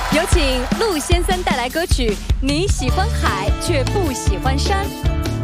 有请陆先生带来歌曲《你喜欢海却不喜欢山》。